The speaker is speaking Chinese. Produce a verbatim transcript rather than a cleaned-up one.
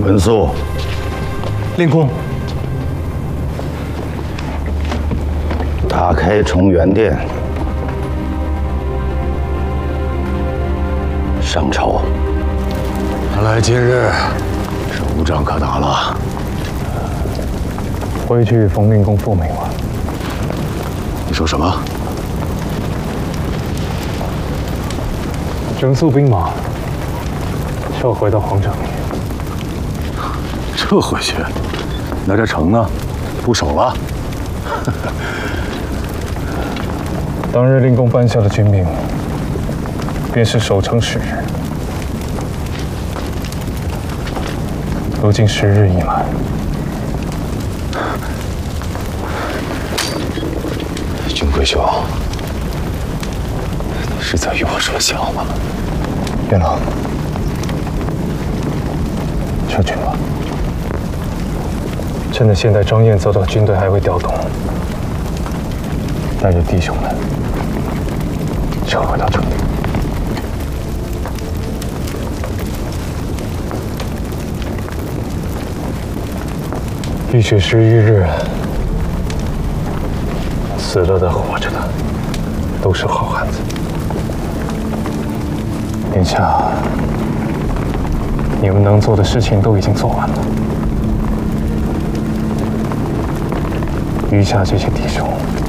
文肃， 令公， 打开重元殿，上朝。 看来今日是无仗可打了。 回去冯令公复命了。 你说什么？ 整肃兵马，撤回到皇城里。 撤回去？那这城呢？不守了？ 当日令公颁下的军命，便是守城十日。如今十日已满， 君贵兄，你是在与我说笑吗？ 元老，撤军吧。 趁着现在张燕走到军队还未调动，带着弟兄们撤回到城里。浴血十余日，死了的、活着的，都是好汉子。眼下，你们能做的事情都已经做完了。 余下这些弟兄，